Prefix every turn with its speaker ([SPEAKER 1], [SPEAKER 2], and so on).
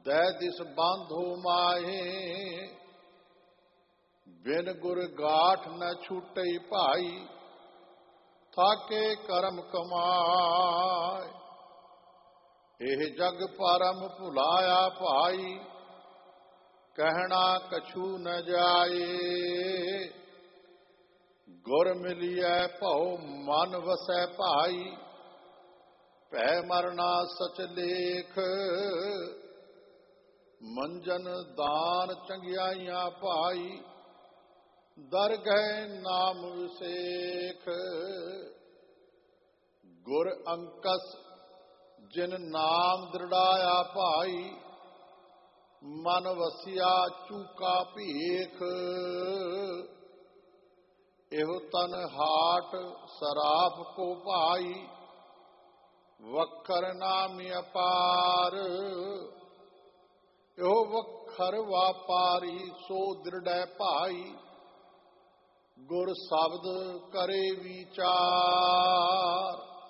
[SPEAKER 1] दै दिस बांधो माहे, बिन गुर गाठ न छूटे भाई, थाके करम कमाए। एह जग परम भुलाया भाई, कहना कछु न जाए। गुर मिलिए भौ मन वसै भाई, भै मरना सच लेख। मंजन दान चंगियाइयां भाई, दर गए नाम विसेख। गुर अंकस जिन नाम दृढ़ाया भाई, मन वसिया चूका भीख। एहो तन हाट सराफ को भाई, वखर नामी अपार। एहो वखर वापारी सो दृढ़ भाई, गुर शब्द करे विचार।